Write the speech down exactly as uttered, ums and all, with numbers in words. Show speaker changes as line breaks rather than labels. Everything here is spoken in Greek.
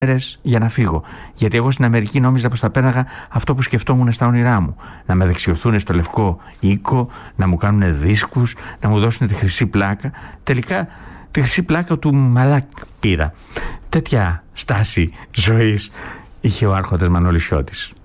για να φύγω. Γιατί εγώ στην Αμερική νόμιζα πως θα πέραγα αυτό που σκεφτόμουν στα όνειρά μου. Να με δεξιωθούν στο λευκό οίκο, να μου κάνουν δίσκους, να μου δώσουν τη χρυσή πλάκα. Τελικά τη χρυσή πλάκα του Μαλάκ πήρα. Τέτοια στάση ζωής είχε ο Άρχοντας Μανώλης Σιώτης.